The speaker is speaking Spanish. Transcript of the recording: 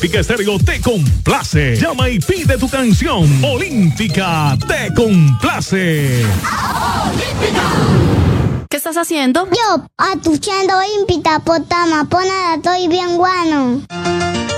Olímpica Estéreo te complace. Llama y pide tu canción. Olímpica te complace. ¿Qué estás haciendo? Yo, atuchando Olímpica, potama, ponada, estoy bien guano.